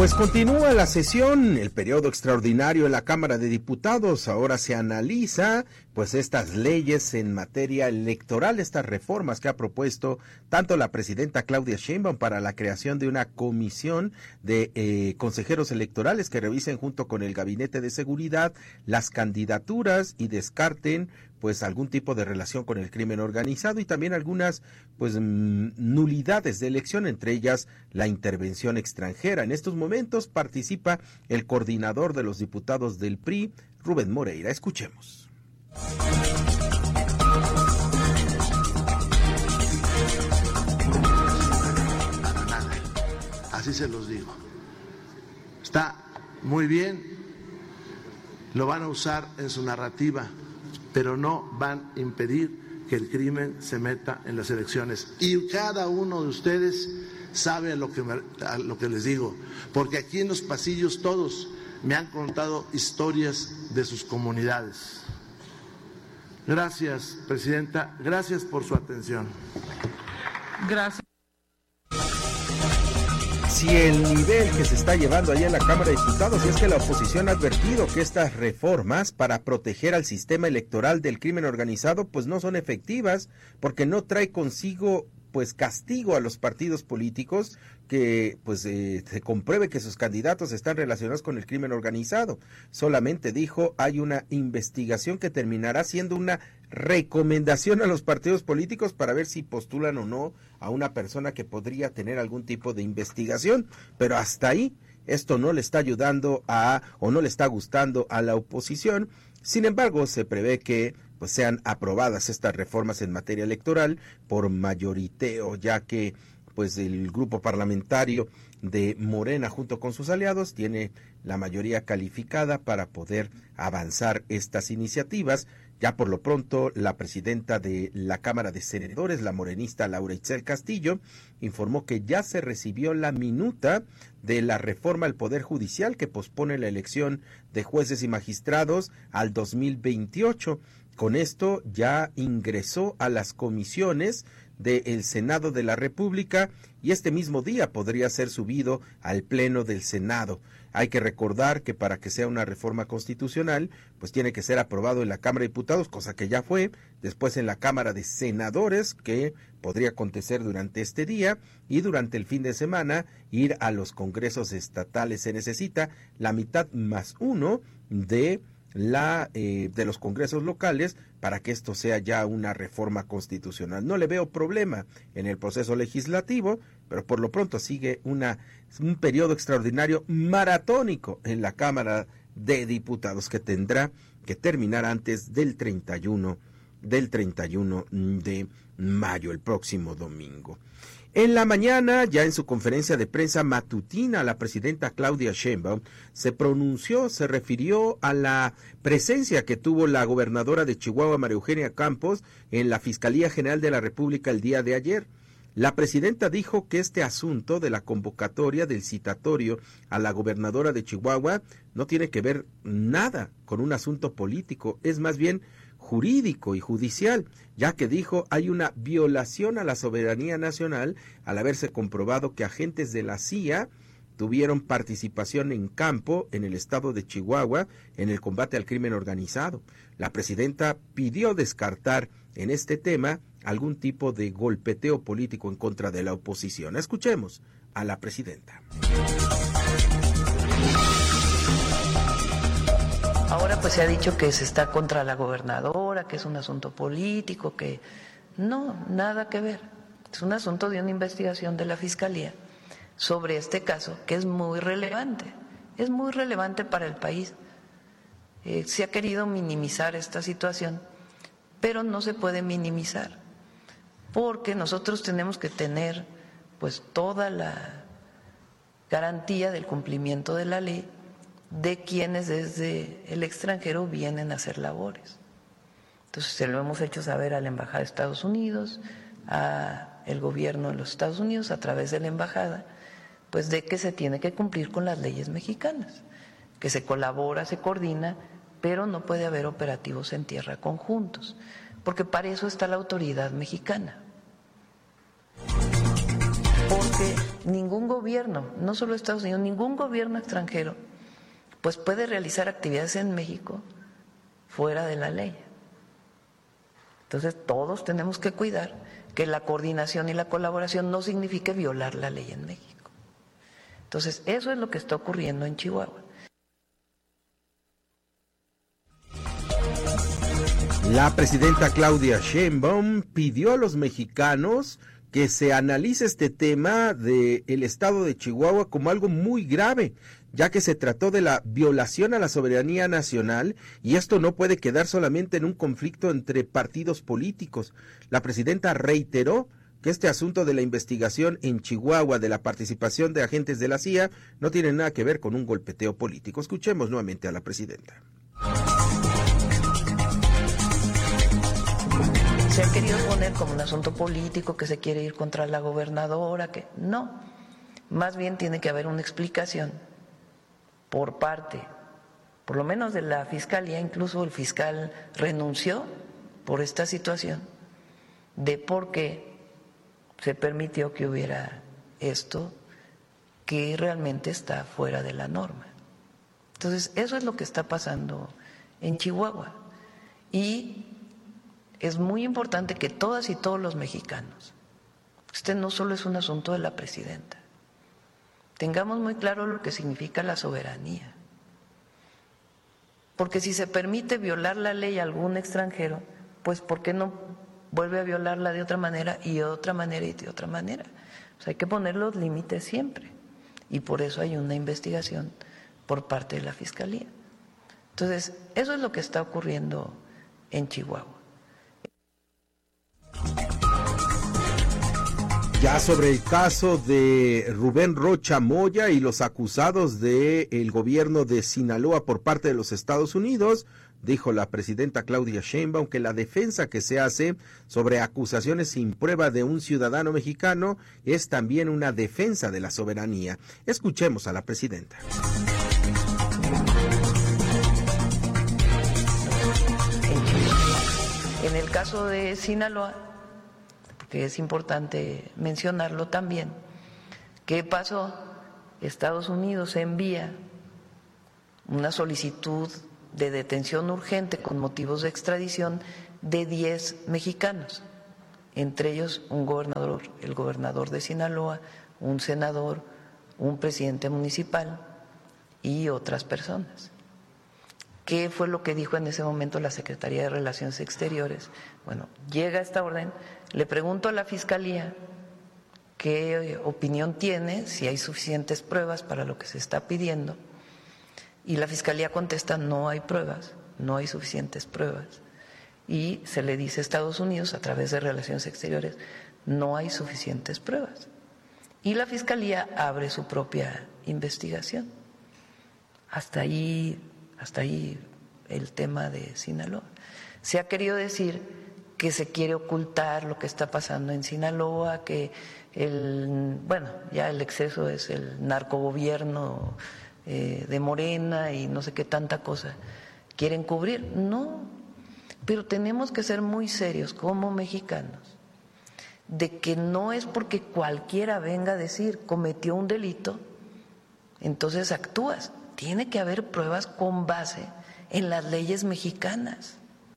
Pues continúa la sesión, el periodo extraordinario en la Cámara de Diputados. Ahora se analiza pues estas leyes en materia electoral, estas reformas que ha propuesto tanto la presidenta Claudia Sheinbaum para la creación de una comisión de consejeros electorales que revisen junto con el Gabinete de Seguridad las candidaturas y descarten pues algún tipo de relación con el crimen organizado y también algunas pues nulidades de elección, entre ellas la intervención extranjera. En estos momentos participa el coordinador de los diputados del PRI, Rubén Moreira. Escuchemos. Para nada, así se los digo. Está muy bien, lo van a usar en su narrativa, pero no van a impedir que el crimen se meta en las elecciones. Y cada uno de ustedes sabe a lo que les digo, porque aquí en los pasillos todos me han contado historias de sus comunidades. Gracias, presidenta. Gracias por su atención. Gracias. Si el nivel que se está llevando allá en la Cámara de Diputados es que la oposición ha advertido que estas reformas para proteger al sistema electoral del crimen organizado pues no son efectivas porque no trae consigo pues castigo a los partidos políticos que pues se compruebe que sus candidatos están relacionados con el crimen organizado. Solamente dijo hay una investigación que terminará siendo una recomendación a los partidos políticos para ver si postulan o no a una persona que podría tener algún tipo de investigación, pero hasta ahí esto no le está ayudando o no le está gustando a la oposición. Sin embargo, se prevé que pues sean aprobadas estas reformas en materia electoral por mayoriteo, ya que pues el grupo parlamentario de Morena junto con sus aliados tiene la mayoría calificada para poder avanzar estas iniciativas. Ya por lo pronto, la presidenta de la Cámara de Senadores, la morenista Laura Itzel Castillo, informó que ya se recibió la minuta de la reforma al Poder Judicial que pospone la elección de jueces y magistrados al 2028. Con esto ya ingresó a las comisiones del Senado de la República y este mismo día podría ser subido al Pleno del Senado. Hay que recordar que para que sea una reforma constitucional, pues tiene que ser aprobado en la Cámara de Diputados, cosa que ya fue, después en la Cámara de Senadores, que podría acontecer durante este día, y durante el fin de semana ir a los congresos estatales. Se necesita la mitad más uno de los congresos locales para que esto sea ya una reforma constitucional. No le veo problema en el proceso legislativo, pero por lo pronto sigue un periodo extraordinario maratónico en la Cámara de Diputados que tendrá que terminar antes del 31 de mayo, el próximo domingo. En la mañana, ya en su conferencia de prensa matutina, la presidenta Claudia Sheinbaum se refirió a la presencia que tuvo la gobernadora de Chihuahua, María Eugenia Campos, en la Fiscalía General de la República el día de ayer. La presidenta dijo que este asunto de la convocatoria del citatorio a la gobernadora de Chihuahua no tiene que ver nada con un asunto político, es más bien jurídico y judicial, ya que dijo hay una violación a la soberanía nacional al haberse comprobado que agentes de la CIA tuvieron participación en campo en el estado de Chihuahua en el combate al crimen organizado. La presidenta pidió descartar en este tema algún tipo de golpeteo político en contra de la oposición. Escuchemos a la presidenta. Ahora pues se ha dicho que se está contra la gobernadora, que es un asunto político, que no, nada que ver. Es un asunto de una investigación de la Fiscalía sobre este caso, que es muy relevante para el país. Se ha querido minimizar esta situación, pero no se puede minimizar, porque nosotros tenemos que tener pues toda la garantía del cumplimiento de la ley de quienes desde el extranjero vienen a hacer labores. Entonces se lo hemos hecho saber a la Embajada de Estados Unidos, al gobierno de los Estados Unidos a través de la embajada, pues de que se tiene que cumplir con las leyes mexicanas, que se colabora, se coordina, pero no puede haber operativos en tierra conjuntos, porque para eso está la autoridad mexicana. porque ningún gobierno, no solo Estados Unidos, ningún gobierno extranjero, pues puede realizar actividades en México fuera de la ley. Entonces todos tenemos que cuidar que la coordinación y la colaboración no signifique violar la ley en México. Entonces eso es lo que está ocurriendo en Chihuahua. La presidenta Claudia Sheinbaum pidió a los mexicanos que se analice este tema del estado de Chihuahua como algo muy grave, ya que se trató de la violación a la soberanía nacional y esto no puede quedar solamente en un conflicto entre partidos políticos. La presidenta reiteró que este asunto de la investigación en Chihuahua de la participación de agentes de la CIA no tiene nada que ver con un golpeteo político. Escuchemos nuevamente a la presidenta. Se ha querido poner como un asunto político, que se quiere ir contra la gobernadora, que no, más bien tiene que haber una explicación por parte, por lo menos de la Fiscalía. Incluso el fiscal renunció por esta situación de por qué se permitió que hubiera esto que realmente está fuera de la norma. Entonces, eso es lo que está pasando en Chihuahua. Y es muy importante que todas y todos los mexicanos, este no solo es un asunto de la presidenta, tengamos muy claro lo que significa la soberanía. Porque si se permite violar la ley a algún extranjero, pues ¿por qué no vuelve a violarla de otra manera y de otra manera y de otra manera? O sea, hay que poner los límites siempre. Y por eso hay una investigación por parte de la Fiscalía. Entonces, eso es lo que está ocurriendo en Chihuahua. Ya sobre el caso de Rubén Rocha Moya y los acusados del gobierno de Sinaloa por parte de los Estados Unidos, dijo la presidenta Claudia Sheinbaum que la defensa que se hace sobre acusaciones sin prueba de un ciudadano mexicano es también una defensa de la soberanía. Escuchemos a la presidenta. En el caso de Sinaloa, que es importante mencionarlo también, ¿qué pasó? Estados Unidos envía una solicitud de detención urgente con motivos de extradición de 10 mexicanos, entre ellos un gobernador, el gobernador de Sinaloa, un senador, un presidente municipal y otras personas. ¿Qué fue lo que dijo en ese momento la Secretaría de Relaciones Exteriores? Bueno, llega esta orden, le pregunto a la Fiscalía qué opinión tiene, si hay suficientes pruebas para lo que se está pidiendo, y la Fiscalía contesta: no hay pruebas, no hay suficientes pruebas, y se le dice a Estados Unidos a través de Relaciones Exteriores: no hay suficientes pruebas, y la Fiscalía abre su propia investigación. Hasta ahí el tema de Sinaloa. Se ha querido decir que se quiere ocultar lo que está pasando en Sinaloa, que ya el exceso es el narcogobierno de Morena y no sé qué tanta cosa quieren cubrir. No, pero tenemos que ser muy serios como mexicanos de que no es porque cualquiera venga a decir cometió un delito, entonces actúas. Tiene que haber pruebas con base en las leyes mexicanas.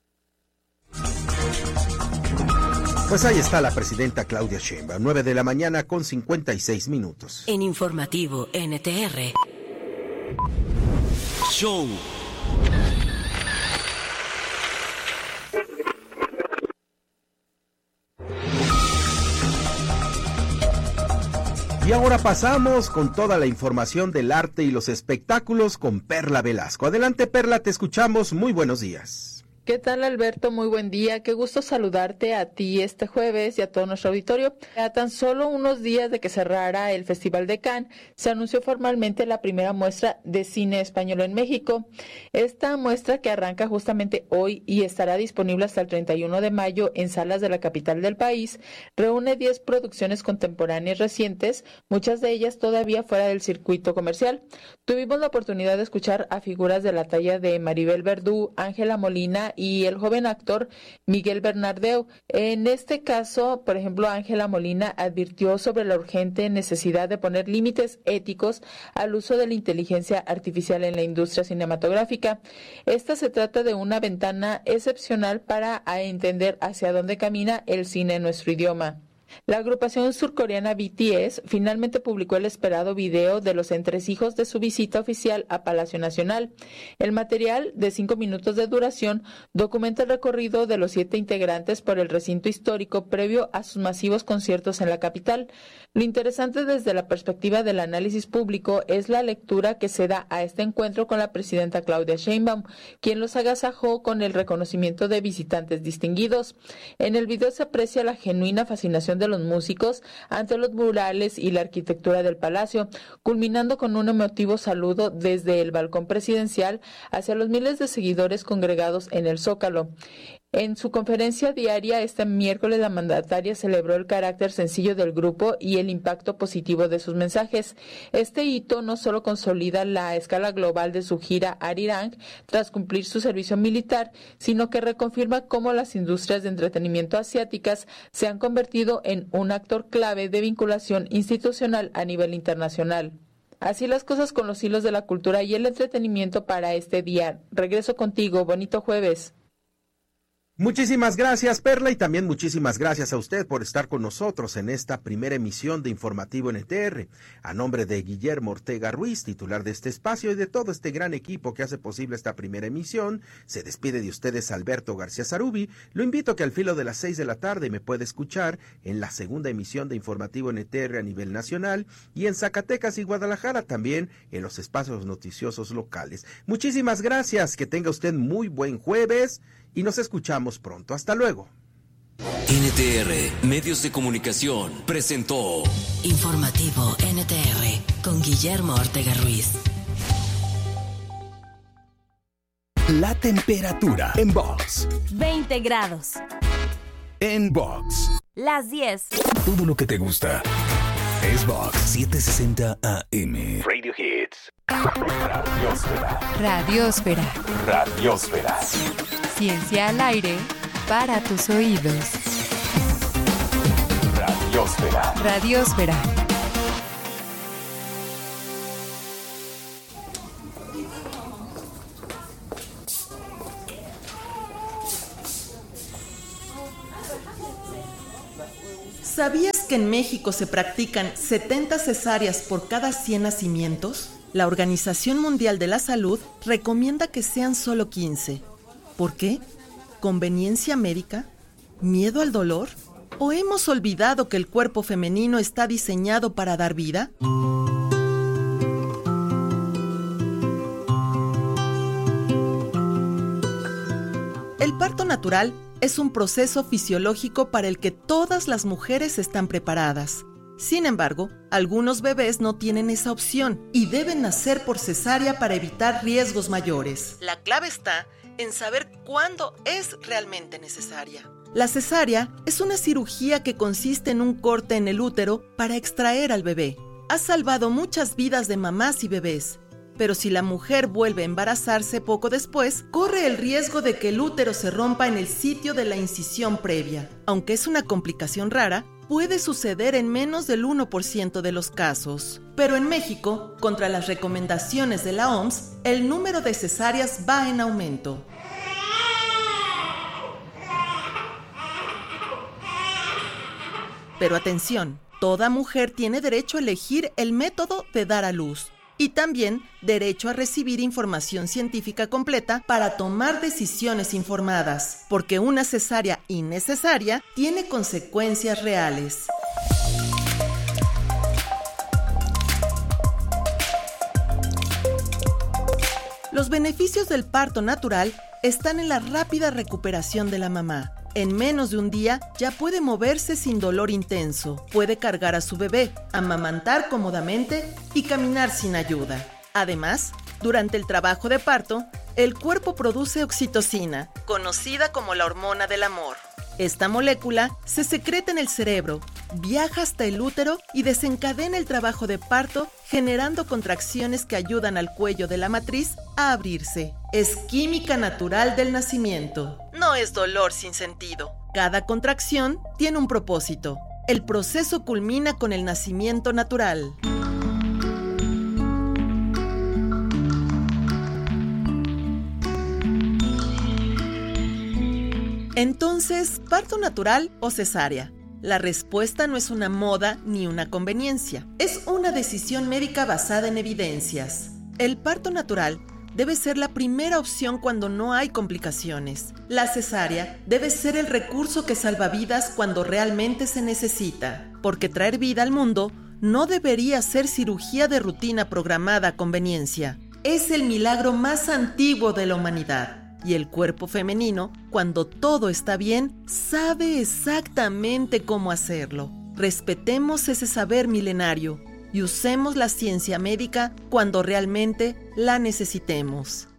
Pues ahí está la presidenta Claudia Sheinbaum, 9:56 a.m. En Informativo NTR. Show. Y ahora pasamos con toda la información del arte y los espectáculos con Perla Velasco. Adelante, Perla, te escuchamos. Muy buenos días. ¿Qué tal, Alberto? Muy buen día. Qué gusto saludarte a ti este jueves y a todo nuestro auditorio. A tan solo unos días de que cerrara el Festival de Cannes, se anunció formalmente la primera muestra de cine español en México. Esta muestra, que arranca justamente hoy y estará disponible hasta el 31 de mayo en salas de la capital del país, reúne 10 producciones contemporáneas recientes, muchas de ellas todavía fuera del circuito comercial. Tuvimos la oportunidad de escuchar a figuras de la talla de Maribel Verdú, Ángela Molina Molina y el joven actor Miguel Bernardeu. En este caso, por ejemplo, Ángela Molina advirtió sobre la urgente necesidad de poner límites éticos al uso de la inteligencia artificial en la industria cinematográfica. Esta se trata de una ventana excepcional para entender hacia dónde camina el cine en nuestro idioma. La agrupación surcoreana BTS finalmente publicó el esperado video de los entresijos de su visita oficial a Palacio Nacional. El material, de 5 minutos de duración, documenta el recorrido de los 7 integrantes por el recinto histórico previo a sus masivos conciertos en la capital. Lo interesante desde la perspectiva del análisis público es la lectura que se da a este encuentro con la presidenta Claudia Sheinbaum, quien los agasajó con el reconocimiento de visitantes distinguidos. En el video se aprecia la genuina fascinación de los músicos ante los murales y la arquitectura del palacio, culminando con un emotivo saludo desde el balcón presidencial hacia los miles de seguidores congregados en el Zócalo. En su conferencia diaria este miércoles, la mandataria celebró el carácter sencillo del grupo y el impacto positivo de sus mensajes. Este hito no solo consolida la escala global de su gira Arirang tras cumplir su servicio militar, sino que reconfirma cómo las industrias de entretenimiento asiáticas se han convertido en un actor clave de vinculación institucional a nivel internacional. Así las cosas con los hilos de la cultura y el entretenimiento para este día. Regreso contigo, bonito jueves. Muchísimas gracias, Perla, y también muchísimas gracias a usted por estar con nosotros en esta primera emisión de Informativo NTR. A nombre de Guillermo Ortega Ruiz, titular de este espacio, y de todo este gran equipo que hace posible esta primera emisión, se despide de ustedes Alberto García Zarubi. Lo invito a que al filo de las 6 de la tarde me pueda escuchar en la segunda emisión de Informativo NTR a nivel nacional y en Zacatecas y Guadalajara también en los espacios noticiosos locales. Muchísimas gracias, que tenga usted muy buen jueves y nos escuchamos pronto. Hasta luego. NTR Medios de Comunicación presentó Informativo NTR con Guillermo Ortega Ruiz. La temperatura en Box. 20 grados. En Box. Las 10. Todo lo que te gusta es Box 760 AM. Radio Hits. Radiosfera. Radiosfera. Radiosfera. Ciencia al aire para tus oídos. Radiosfera. Radiosfera. ¿Sabías que en México se practican 70 cesáreas por cada 100 nacimientos? La Organización Mundial de la Salud recomienda que sean solo 15. ¿Por qué? ¿Conveniencia médica? ¿Miedo al dolor? ¿O hemos olvidado que el cuerpo femenino está diseñado para dar vida? El parto natural es un proceso fisiológico para el que todas las mujeres están preparadas. Sin embargo, algunos bebés no tienen esa opción y deben nacer por cesárea para evitar riesgos mayores. La clave está en saber cuándo es realmente necesaria. La cesárea es una cirugía que consiste en un corte en el útero para extraer al bebé. Ha salvado muchas vidas de mamás y bebés, pero si la mujer vuelve a embarazarse poco después, corre el riesgo de que el útero se rompa en el sitio de la incisión previa. Aunque es una complicación rara, puede suceder en menos del 1% de los casos. Pero en México, contra las recomendaciones de la OMS, el número de cesáreas va en aumento. Pero atención, toda mujer tiene derecho a elegir el método de dar a luz y también derecho a recibir información científica completa para tomar decisiones informadas, porque una cesárea innecesaria tiene consecuencias reales. Los beneficios del parto natural están en la rápida recuperación de la mamá. En menos de un día ya puede moverse sin dolor intenso, puede cargar a su bebé, amamantar cómodamente y caminar sin ayuda. Además, durante el trabajo de parto, el cuerpo produce oxitocina, conocida como la hormona del amor. Esta molécula se secreta en el cerebro viaja hasta el útero y desencadena el trabajo de parto, generando contracciones que ayudan al cuello de la matriz a abrirse. Es química natural del nacimiento. No es dolor sin sentido. Cada contracción tiene un propósito. El proceso culmina con el nacimiento natural. Entonces, ¿parto natural o cesárea? La respuesta no es una moda ni una conveniencia. Es una decisión médica basada en evidencias. El parto natural debe ser la primera opción cuando no hay complicaciones. La cesárea debe ser el recurso que salva vidas cuando realmente se necesita, porque traer vida al mundo no debería ser cirugía de rutina programada a conveniencia. Es el milagro más antiguo de la humanidad. Y el cuerpo femenino, cuando todo está bien, sabe exactamente cómo hacerlo. Respetemos ese saber milenario y usemos la ciencia médica cuando realmente la necesitemos.